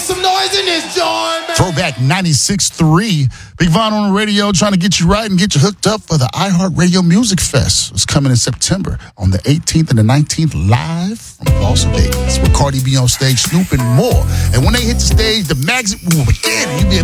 some noise in this joint, man. Throwback 96.3. Big Von on the radio trying to get you right and get you hooked up for the iHeartRadio Music Fest. It's coming in September on the 18th and the 19th live from Las Vegas with Cardi B on stage, Snoop and more. And when they hit the stage, the magazine will hit. You'll be